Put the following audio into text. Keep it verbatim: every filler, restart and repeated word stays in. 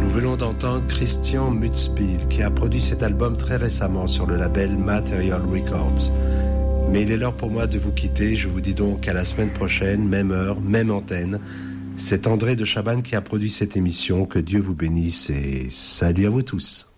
Nous venons d'entendre Christian Mutzspiel qui a produit cet album très récemment sur le label Material Records. Mais il est l'heure pour moi de vous quitter. Je vous dis donc à la semaine prochaine, même heure, même antenne. C'est André de Chabannes qui a produit cette émission. Que Dieu vous bénisse et salut à vous tous.